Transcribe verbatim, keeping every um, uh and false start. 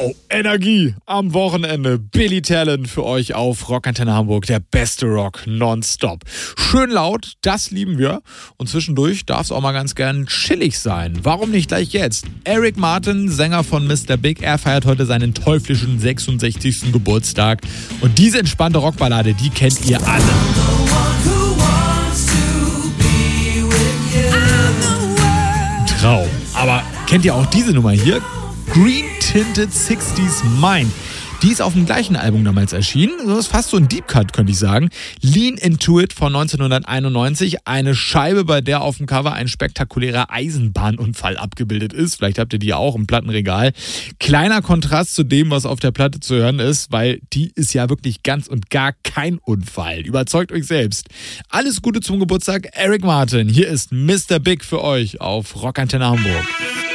Wow, Energie am Wochenende. Billy Talent für euch auf Rockantenne Hamburg, der beste Rock nonstop. Schön laut, das lieben wir. Und zwischendurch darf es auch mal ganz gern chillig sein. Warum nicht gleich jetzt? Eric Martin, Sänger von Mister Big, er feiert heute seinen teuflischen sechsundsechzigsten Geburtstag. Und diese entspannte Rockballade, die kennt ihr alle. Traum. Aber kennt ihr auch diese Nummer hier? Green Tinted sixties Mind. Die ist auf dem gleichen Album damals erschienen. Das ist fast so ein Deep Cut, könnte ich sagen. Lean Into It von neunzehnhunderteinundneunzig. Eine Scheibe, bei der auf dem Cover ein spektakulärer Eisenbahnunfall abgebildet ist. Vielleicht habt ihr die auch im Plattenregal. Kleiner Kontrast zu dem, was auf der Platte zu hören ist, weil die ist ja wirklich ganz und gar kein Unfall. Überzeugt euch selbst. Alles Gute zum Geburtstag, Eric Martin. Hier ist Mister Big für euch auf Rockantenne Hamburg.